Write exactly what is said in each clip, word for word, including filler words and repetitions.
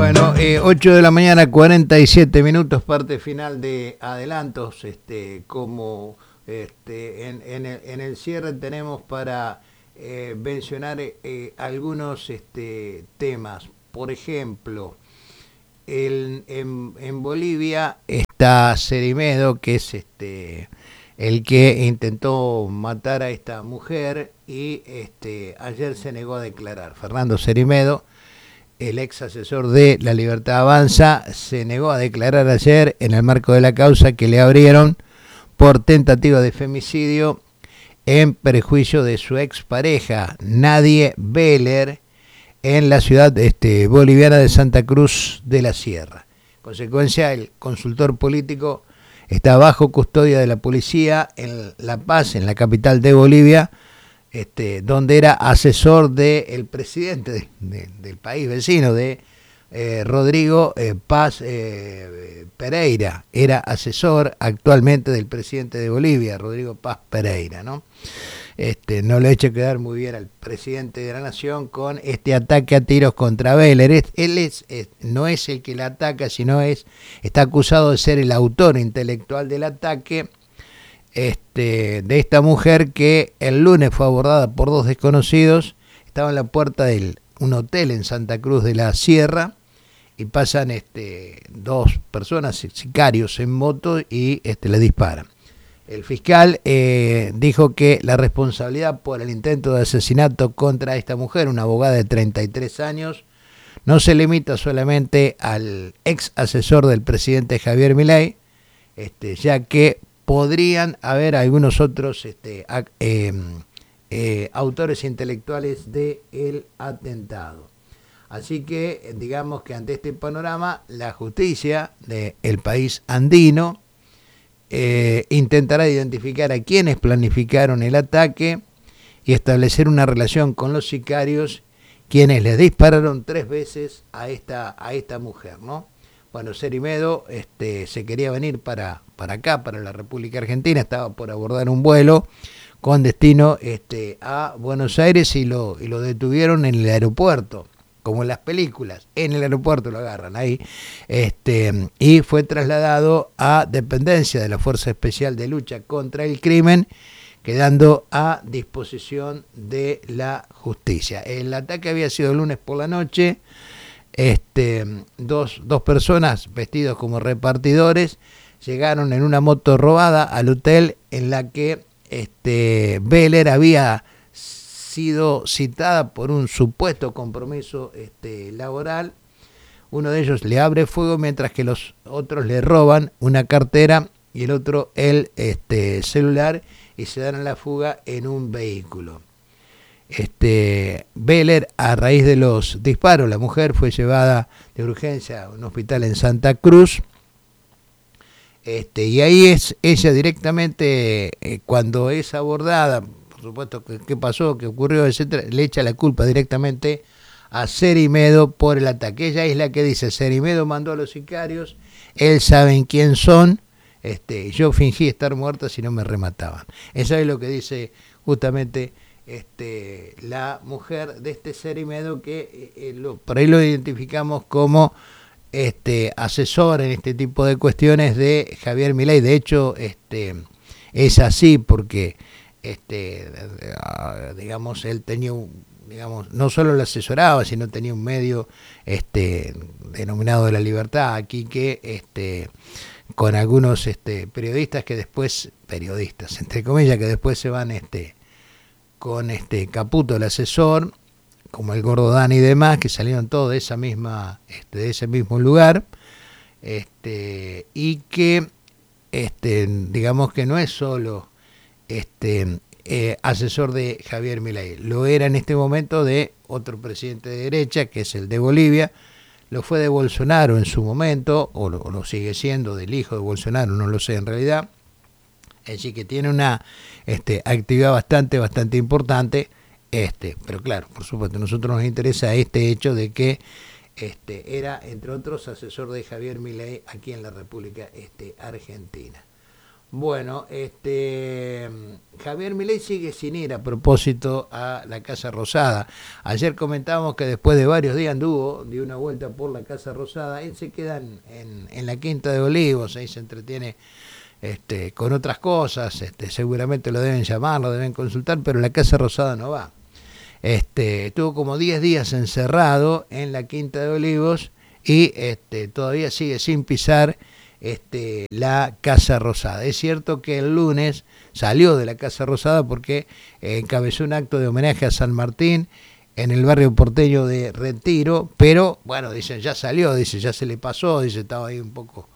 Bueno, eh, ocho de la mañana, cuarenta y siete minutos, parte final de adelantos. Este, como este, en, en, el, en el cierre tenemos para eh, mencionar eh, algunos este, temas. Por ejemplo, el, en, en Bolivia está Cerimedo, que es este el que intentó matar a esta mujer y este ayer se negó a declarar. Fernando Cerimedo, el ex asesor de La Libertad Avanza, se negó a declarar ayer en el marco de la causa que le abrieron por tentativa de femicidio en perjuicio de su expareja, Nadie Beller, en la ciudad este, boliviana de Santa Cruz de la Sierra. En consecuencia, el consultor político está bajo custodia de la policía en La Paz, en la capital de Bolivia, Este, donde era asesor del presidente de, de, del país vecino, de eh, Rodrigo eh, Paz eh, Pereira. Era asesor actualmente del presidente de Bolivia, Rodrigo Paz Pereira, ¿no? Este, no le ha hecho quedar muy bien al presidente de la nación con este ataque a tiros contra Beller. Él es, es, no es el que la ataca, sino es está acusado de ser el autor intelectual del ataque. Este, de esta mujer que el lunes fue abordada por dos desconocidos, estaba en la puerta de un hotel en Santa Cruz de la Sierra y pasan este, dos personas, sicarios en moto, y este, le disparan. El fiscal eh, dijo que la responsabilidad por el intento de asesinato contra esta mujer, una abogada de treinta y tres años, no se limita solamente al ex asesor del presidente Javier Milei, este, ya que podrían haber algunos otros este, eh, eh, autores intelectuales del atentado. Así que digamos que ante este panorama, la justicia del país andino eh, intentará identificar a quienes planificaron el ataque y establecer una relación con los sicarios, quienes les dispararon tres veces a esta, a esta mujer, ¿no? Bueno, Cerimedo este, se quería venir para, para acá, para la República Argentina, estaba por abordar un vuelo con destino este, a Buenos Aires y lo, y lo detuvieron en el aeropuerto, como en las películas, en el aeropuerto lo agarran ahí, este, y fue trasladado a dependencia de la Fuerza Especial de Lucha contra el Crimen, quedando a disposición de la justicia. El ataque había sido el lunes por la noche. Este, dos, dos personas vestidos como repartidores llegaron en una moto robada al hotel en la que este, Beller había sido citada por un supuesto compromiso este, laboral. Uno de ellos le abre fuego mientras que los otros le roban una cartera y el otro el este, celular y se dan a la fuga en un vehículo. Este, Beller, a raíz de los disparos, la mujer fue llevada de urgencia a un hospital en Santa Cruz, este, y ahí es ella directamente, eh, cuando es abordada, por supuesto, que qué pasó, qué ocurrió, etcétera, le echa la culpa directamente a Cerimedo por el ataque. Ella es la que dice: Cerimedo mandó a los sicarios, él sabe quién son, este, yo fingí estar muerta si no me remataban. Eso es lo que dice justamente Este, la mujer de este Cerimedo, que eh, lo, por ahí lo identificamos como este, asesor en este tipo de cuestiones de Javier Milei. De hecho, este, es así porque este, digamos, él tenía un, digamos, no solo lo asesoraba, sino tenía un medio este, denominado de La Libertad aquí, que este, con algunos este, periodistas que después, periodistas entre comillas, que después se van este con este Caputo, el asesor, como el Gordo Dani y demás, que salieron todos de esa misma, este, de ese mismo lugar, este, y que este, digamos que no es solo este eh, asesor de Javier Milei, lo era en este momento de otro presidente de derecha, que es el de Bolivia, lo fue de Bolsonaro en su momento, o lo, o lo sigue siendo del hijo de Bolsonaro, no lo sé en realidad. Así que tiene una este, actividad bastante, bastante importante, este, pero claro, por supuesto, a nosotros nos interesa este hecho de que este, era, entre otros, asesor de Javier Milei aquí en la República este, Argentina. Bueno, este Javier Milei sigue sin ir a propósito a la Casa Rosada. Ayer comentábamos que después de varios días anduvo, dio una vuelta por la Casa Rosada. Él se queda en, en, en la Quinta de Olivos, ahí se entretiene este, con otras cosas. Este, seguramente lo deben llamar, lo deben consultar, pero la Casa Rosada no va. Este, estuvo como diez días encerrado en la Quinta de Olivos y este, todavía sigue sin pisar Este, la Casa Rosada. Es cierto que el lunes salió de la Casa Rosada porque eh, encabezó un acto de homenaje a San Martín en el barrio porteño de Retiro, pero bueno, dicen ya salió, dice ya se le pasó, dice estaba ahí un poco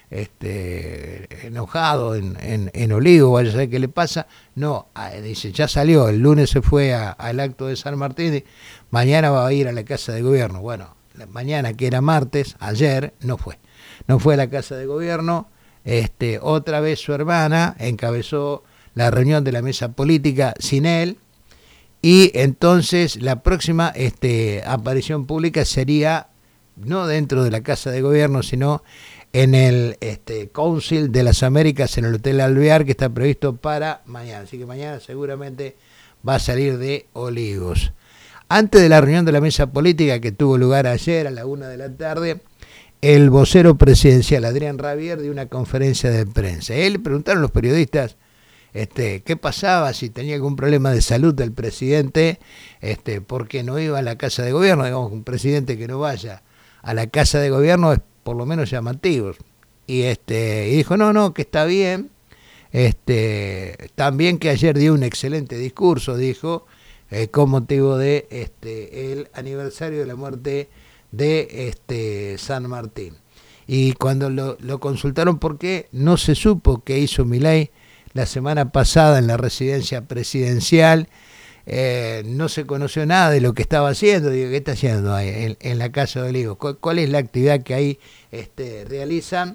este, enojado en, en, en Olivo, vaya a saber qué le pasa. No, dice ya salió, el lunes se fue a, al acto de San Martín, mañana va a ir a la Casa de Gobierno. Bueno, la mañana que era martes, ayer no fue. No fue a la Casa de Gobierno, este, otra vez su hermana encabezó la reunión de la mesa política sin él, y entonces la próxima este, aparición pública sería no dentro de la Casa de Gobierno, sino en el este, Council de las Américas en el Hotel Alvear, que está previsto para mañana, así que mañana seguramente va a salir de Olivos. Antes de la reunión de la mesa política que tuvo lugar ayer a la una de la tarde, el vocero presidencial Adrián Rabier dio una conferencia de prensa. Él preguntaron a los periodistas este, qué pasaba, si tenía algún problema de salud del presidente, este, porque no iba a la Casa de Gobierno. Digamos, un presidente que no vaya a la Casa de Gobierno es por lo menos llamativo. Y, este, y dijo, no, no, que está bien. Este, también que ayer dio un excelente discurso, dijo, eh, con motivo de este, el aniversario de la muerte de este San Martín. Y cuando lo, lo consultaron por qué, no se supo qué hizo Milei la semana pasada en la residencia presidencial, eh, no se conoció nada de lo que estaba haciendo. Digo, ¿qué está haciendo ahí en, en la Casa de Olivos? ¿Cuál, cuál es la actividad que ahí este, realizan?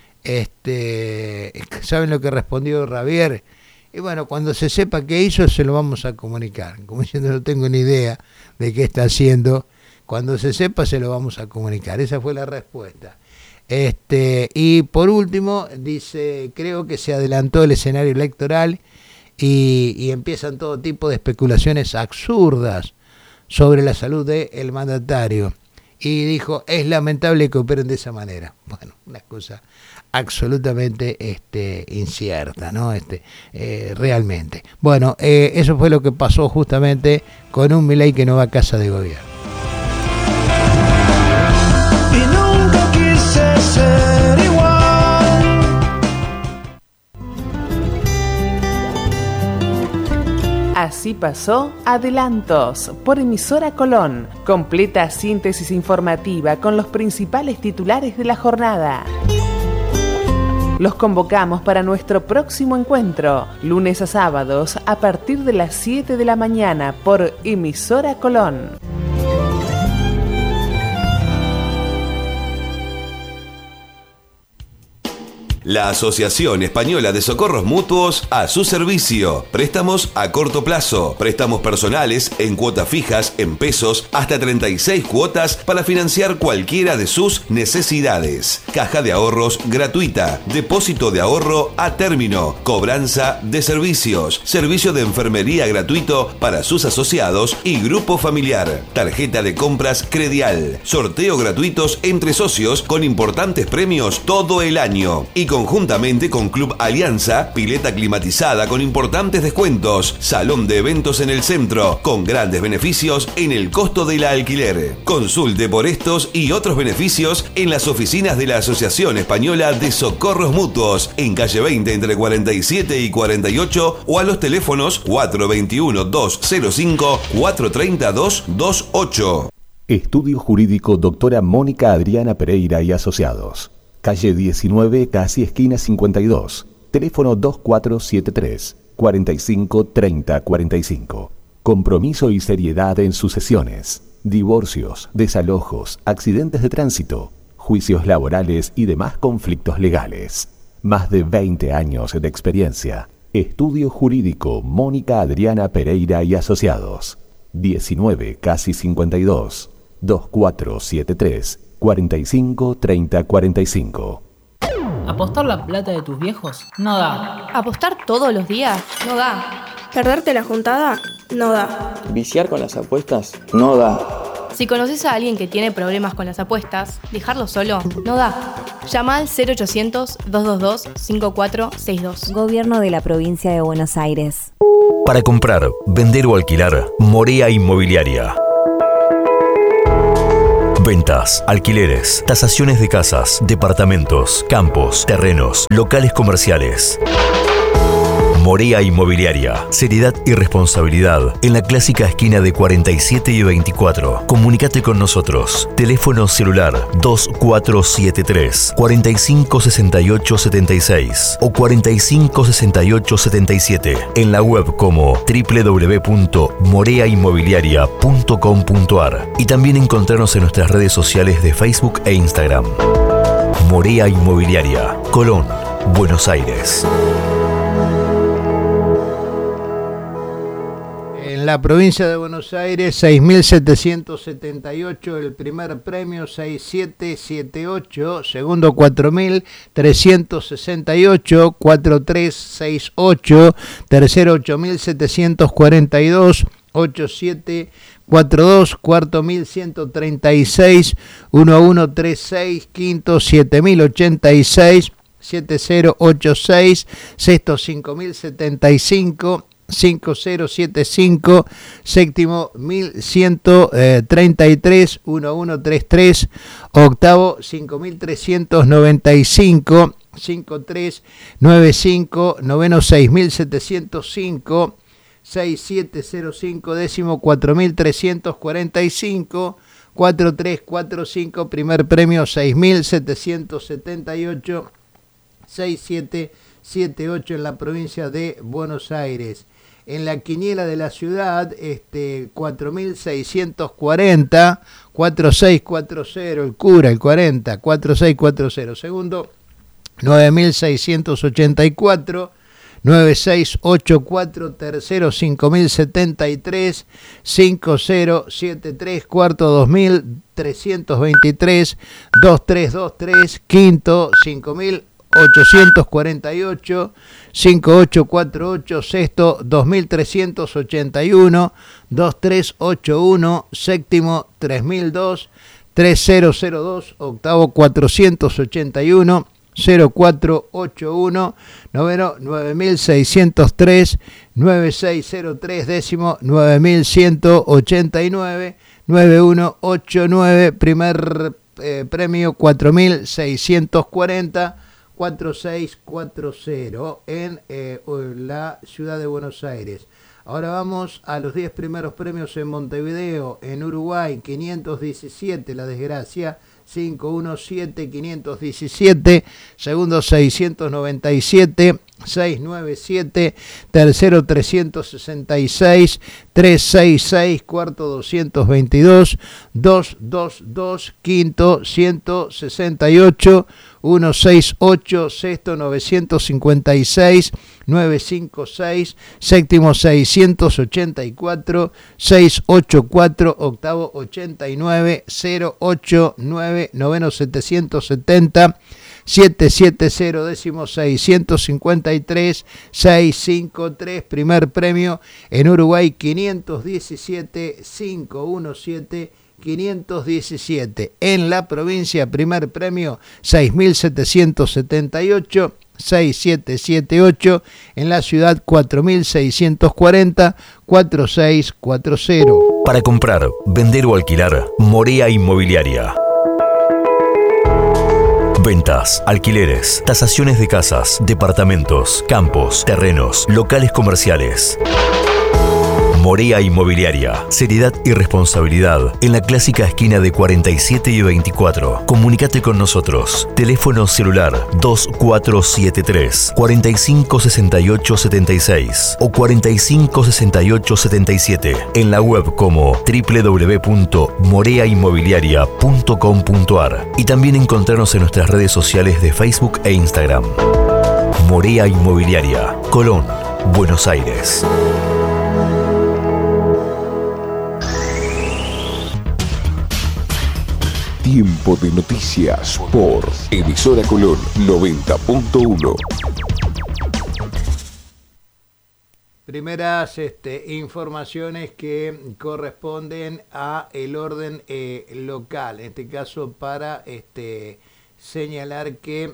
Este, ¿saben lo que respondió Rabier? Y bueno, cuando se sepa qué hizo, se lo vamos a comunicar. Como diciendo, no tengo ni idea de qué está haciendo. Cuando se sepa, se lo vamos a comunicar. Esa fue la respuesta. Este, y por último, dice, creo que se adelantó el escenario electoral y, y empiezan todo tipo de especulaciones absurdas sobre la salud del mandatario. Y dijo, es lamentable que operen de esa manera. Bueno, una cosa absolutamente este, incierta, ¿no? Este, eh, realmente. Bueno, eh, eso fue lo que pasó justamente con un Milei que no va a Casa de Gobierno. Y nunca quise ser igual. Así pasó Adelantos por Emisora Colón. Completa síntesis informativa con los principales titulares de la jornada. Los convocamos para nuestro próximo encuentro, lunes a sábados a partir de las siete de la mañana por Emisora Colón. La Asociación Española de Socorros Mutuos a su servicio. Préstamos a corto plazo, préstamos personales en cuotas fijas, en pesos, hasta treinta y seis cuotas para financiar cualquiera de sus necesidades. Caja de ahorros gratuita, depósito de ahorro a término, cobranza de servicios, servicio de enfermería gratuito para sus asociados y grupo familiar, tarjeta de compras Credial, sorteo gratuitos entre socios con importantes premios todo el año y conjuntamente con Club Alianza, pileta climatizada con importantes descuentos, salón de eventos en el centro, con grandes beneficios en el costo del alquiler. Consulte por estos y otros beneficios en las oficinas de la Asociación Española de Socorros Mutuos, en calle veinte entre cuarenta y siete y cuarenta y ocho, o a los teléfonos cuatro veintiuno, doscientos cinco, cuatro treinta, doscientos veintiocho. Estudio Jurídico Doctora Mónica Adriana Pereira y Asociados. Calle diecinueve, casi esquina cincuenta y dos. Teléfono dos cuatro siete tres, cuarenta y cinco, treinta, cuarenta y cinco. Compromiso y seriedad en sucesiones, divorcios, desalojos, accidentes de tránsito, juicios laborales y demás conflictos legales. Más de veinte años de experiencia. Estudio Jurídico Mónica Adriana Pereira y Asociados. diecinueve, casi cincuenta y dos. dos cuatro siete tres, cuarenta y cinco, treinta, cuarenta y cinco. ¿Apostar la plata de tus viejos? No da. ¿Apostar todos los días? No da. ¿Perderte la juntada? No da. ¿Viciar con las apuestas? No da. Si conoces a alguien que tiene problemas con las apuestas, dejarlo solo no da. Llama al cero ochocientos, dos dos dos, cinco cuatro seis dos. Gobierno de la Provincia de Buenos Aires. Para comprar, vender o alquilar, Morea Inmobiliaria. Ventas, alquileres, tasaciones de casas, departamentos, campos, terrenos, locales comerciales. Morea Inmobiliaria. Seriedad y responsabilidad en la clásica esquina de cuarenta y siete y veinticuatro. Comunicate con nosotros. Teléfono celular dos cuatro siete tres, cuatro cinco seis ocho siete seis o cuatro cinco seis ocho siete siete. En la web como doble u doble u doble u punto morea inmobiliaria punto com punto a r y también encontrarnos en nuestras redes sociales de Facebook e Instagram. Morea Inmobiliaria, Colón, Buenos Aires. En la provincia de Buenos Aires, seis mil setecientos setenta y ocho el primer premio, seis siete siete ocho, segundo cuatro mil trescientos sesenta y ocho, cuatro tres seis ocho, tercero ocho mil setecientos cuarenta y dos, ocho siete cuatro dos, cuarto mil ciento treinta y seis, uno uno tres seis, quinto siete mil ochenta y seis, siete cero ocho seis, sexto cinco mil setenta y cinco, cinco cero siete cinco, séptimo mil ciento treinta y tres, uno uno tres tres, octavo cinco mil trescientos noventa y cinco, cinco tres nueve cinco, noveno seis mil setecientos cinco, seis siete cero cinco, décimo cuatro mil trescientos cuarenta y cinco, cuatro tres cuatro cinco, primer premio seis mil setecientos setenta y ocho, seis siete siete ocho en la provincia de Buenos Aires. En la quiniela de la ciudad, este, cuatro mil seiscientos cuarenta, cuatro seis cuatro cero, el cura, el cuarenta, cuatro seis cuatro cero. Segundo, nueve mil seiscientos ochenta y cuatro, nueve seis ocho cuatro. Tercero, cinco mil setenta y tres, cinco cero siete tres. Cuarto, dos mil trescientos veintitrés, dos tres dos tres. Quinto, cinco mil ochocientos cuarenta y ocho, cinco ocho cuatro ocho. Sexto, dos mil trescientos ochenta y uno, dos tres ocho uno. Séptimo, tres mil dos, tres cero cero dos. Octavo, cuatrocientos ochenta y uno, cero cuatro ocho uno. Noveno, nueve mil seiscientos tres, nueve seis cero tres. Décimo, nueve mil ciento ochenta y nueve, nueve uno ocho nueve. Primer eh, premio, cuatro mil seiscientos cuarenta, cuatro seis cuatro cero en eh, la ciudad de Buenos Aires. Ahora vamos a los diez primeros premios en Montevideo. En Uruguay, quinientos diecisiete, la desgracia, quinientos diecisiete, quinientos diecisiete. Segundo, seiscientos noventa y siete, seiscientos noventa y siete. Tercero, trescientos sesenta y seis, trescientos sesenta y seis. Cuarto, doscientos veintidós, doscientos veintidós. Quinto, ciento sesenta y ocho, ciento sesenta y ocho. Sexto, novecientos cincuenta y seis, novecientos cincuenta y seis. Séptimo, seiscientos ochenta y cuatro, seiscientos ochenta y cuatro. Octavo, ochenta y nueve, cero ocho nueve. Noveno, setecientos setenta, setecientos setenta. Décimo, seiscientos cincuenta y tres, seiscientos cincuenta y tres. Primer premio en Uruguay, quinientos diecisiete, quinientos diecisiete, quinientos diecisiete. En la provincia, primer premio, seis mil setecientos setenta y ocho, seis siete siete ocho. En la ciudad, cuatro mil seiscientos cuarenta, cuatro seis cuatro cero. Para comprar, vender o alquilar, Morea Inmobiliaria. Ventas, alquileres, tasaciones de casas, departamentos, campos, terrenos, locales comerciales. Morea Inmobiliaria. Seriedad y responsabilidad en la clásica esquina de cuarenta y siete y veinticuatro. Comunicate con nosotros. Teléfono celular dos cuatro siete tres, cuatro cinco seis ocho siete seis o cuatro cinco seis ocho siete siete. En la web como doble u doble u doble u punto morea inmobiliaria punto com punto a r y también encontrarnos en nuestras redes sociales de Facebook e Instagram. Morea Inmobiliaria, Colón, Buenos Aires. Tiempo de noticias por Emisora Colón noventa punto uno. Primeras este, informaciones que corresponden a el orden eh, local, en este caso para este, señalar que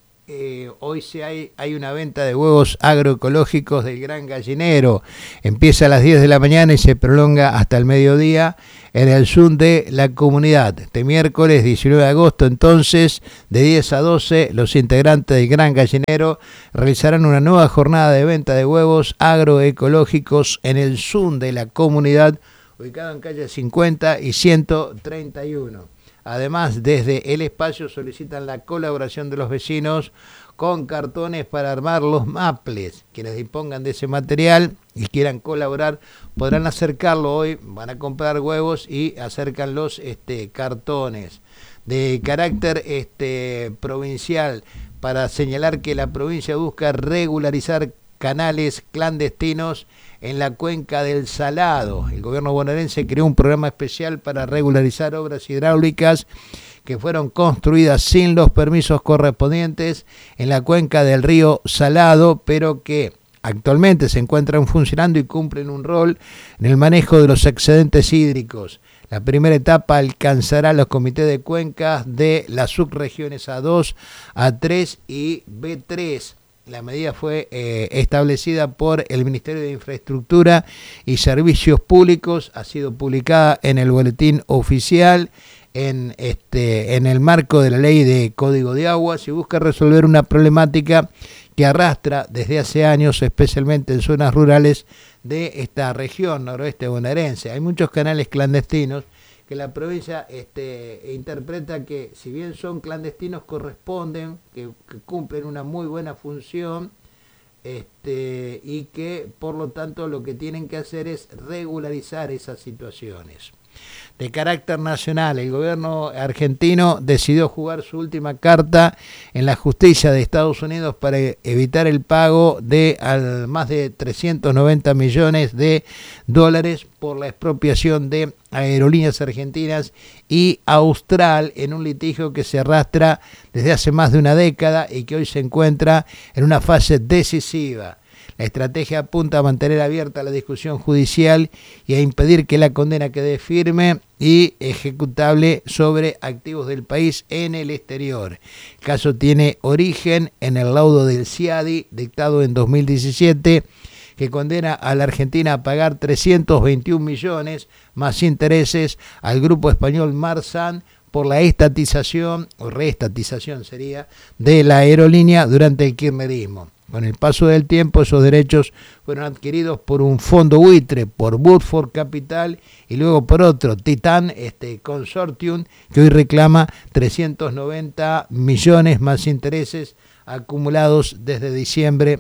eh, hoy se hay, hay una venta de huevos agroecológicos del Gran Gallinero. Empieza a las diez de la mañana y se prolonga hasta el mediodía en el Zoom de la comunidad. Este miércoles diecinueve de agosto, entonces, de diez a doce, los integrantes del Gran Gallinero realizarán una nueva jornada de venta de huevos agroecológicos en el Zoom de la comunidad, ubicado en calle cincuenta y ciento treinta y uno. Además, desde el espacio solicitan la colaboración de los vecinos con cartones para armar los maples. Quienes dispongan de ese material y quieran colaborar podrán acercarlo hoy, van a comprar huevos y acercan los este, cartones. De carácter este, provincial, para señalar que la provincia busca regularizar canales clandestinos en la cuenca del Salado. El gobierno bonaerense creó un programa especial para regularizar obras hidráulicas que fueron construidas sin los permisos correspondientes en la cuenca del río Salado, pero que actualmente se encuentran funcionando y cumplen un rol en el manejo de los excedentes hídricos. La primera etapa alcanzará los comités de cuencas de las subregiones A dos, A tres y B tres. La medida fue eh, establecida por el Ministerio de Infraestructura y Servicios Públicos, ha sido publicada en el Boletín Oficial en, este, en el marco de la Ley de Código de Aguas y busca resolver una problemática que arrastra desde hace años, especialmente en zonas rurales de esta región noroeste bonaerense. Hay muchos canales clandestinos que la provincia este, interpreta que, si bien son clandestinos, corresponden, que, que cumplen una muy buena función este, y que, por lo tanto, lo que tienen que hacer es regularizar esas situaciones. De carácter nacional, el gobierno argentino decidió jugar su última carta en la justicia de Estados Unidos para evitar el pago de al más de trescientos noventa millones de dólares por la expropiación de Aerolíneas Argentinas y Austral en un litigio que se arrastra desde hace más de una década y que hoy se encuentra en una fase decisiva. La estrategia apunta a mantener abierta la discusión judicial y a impedir que la condena quede firme y ejecutable sobre activos del país en el exterior. El caso tiene origen en el laudo del C I A D I, dictado en dos mil diecisiete, que condena a la Argentina a pagar trescientos veintiún millones más intereses al grupo español Marsan por la estatización, o reestatización sería, de la aerolínea durante el kirchnerismo. Con el paso del tiempo, esos derechos fueron adquiridos por un fondo buitre, por Woodford Capital, y luego por otro, Titan este, Consortium, que hoy reclama trescientos noventa millones más intereses acumulados desde diciembre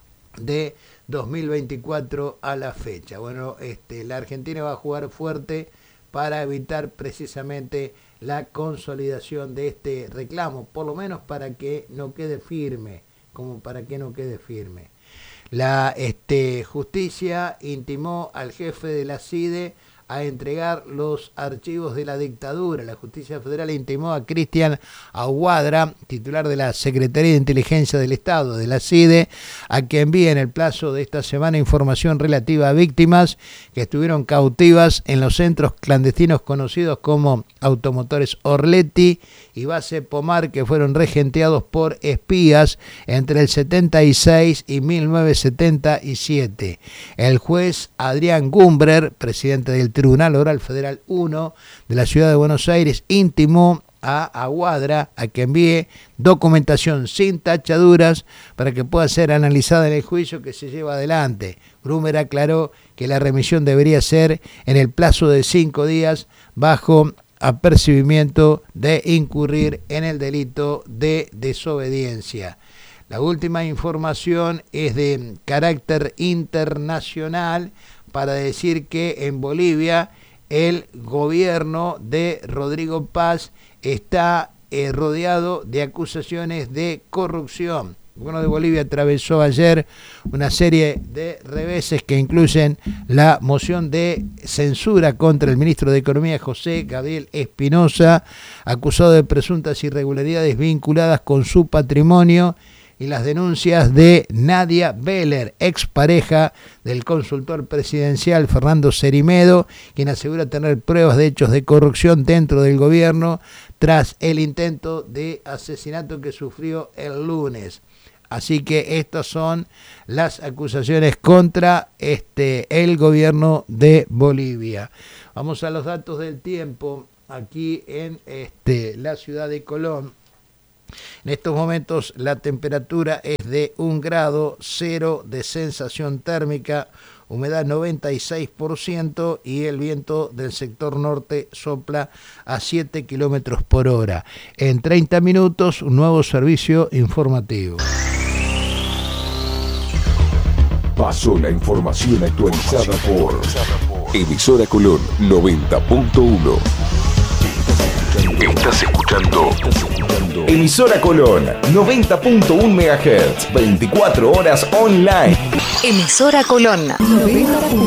de dos mil veinticuatro a la fecha. Bueno, este, la Argentina va a jugar fuerte para evitar precisamente la consolidación de este reclamo, por lo menos para que no quede firme. como para que no quede firme. La este, justicia intimó al jefe de la C I D E a entregar los archivos de la dictadura. La justicia federal intimó a Cristian Aguadra, titular de la Secretaría de Inteligencia del Estado de la C I D E, a que envíe en el plazo de esta semana información relativa a víctimas que estuvieron cautivas en los centros clandestinos conocidos como Automotores Orletti y Base Pomar, que fueron regenteados por espías entre el setenta y seis y mil novecientos setenta y siete. El juez Adrián Gumbrer, presidente del Tribunal Oral Federal uno de la Ciudad de Buenos Aires, intimó a Aguadra a que envíe documentación sin tachaduras para que pueda ser analizada en el juicio que se lleva adelante. Grumer aclaró que la remisión debería ser en el plazo de cinco días bajo apercibimiento de incurrir en el delito de desobediencia. La última información es de carácter internacional para decir que en Bolivia el gobierno de Rodrigo Paz está eh, rodeado de acusaciones de corrupción. El gobierno de Bolivia atravesó ayer una serie de reveses que incluyen la moción de censura contra el ministro de Economía José Gabriel Espinosa, acusado de presuntas irregularidades vinculadas con su patrimonio, y las denuncias de Nadia Beller, expareja del consultor presidencial Fernando Cerimedo, quien asegura tener pruebas de hechos de corrupción dentro del gobierno tras el intento de asesinato que sufrió el lunes. Así que estas son las acusaciones contra este el gobierno de Bolivia. Vamos a los datos del tiempo aquí en este la ciudad de Colón. En estos momentos la temperatura es de un grado, cero de sensación térmica, humedad noventa y seis por ciento y el viento del sector norte sopla a siete kilómetros por hora. En treinta minutos, un nuevo servicio informativo. Pasó la información actualizada por Emisora Colón noventa punto uno. Estás escuchando Emisora Colón noventa punto uno megahertz, veinticuatro horas online. Emisora Colón noventa punto uno.